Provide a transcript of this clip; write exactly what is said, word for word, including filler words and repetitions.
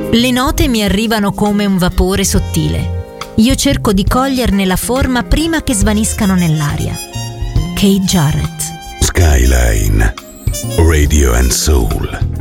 Le note mi arrivano come un vapore sottile. Io cerco di coglierne la forma prima che svaniscano nell'aria. Keith Jarrett. Skyline Radio and Soul.